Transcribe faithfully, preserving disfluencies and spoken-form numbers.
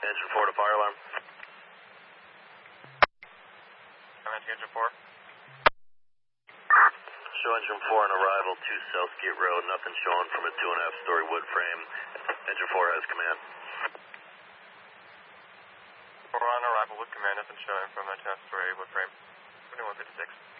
Engine four to fire alarm. Command to engine four. Show engine four on arrival to Southgate Road. Nothing showing from a two and a half story wood frame. Engine four has command. Four on arrival with command. Nothing showing from a two and a half story wood frame. twenty-one fifty-six.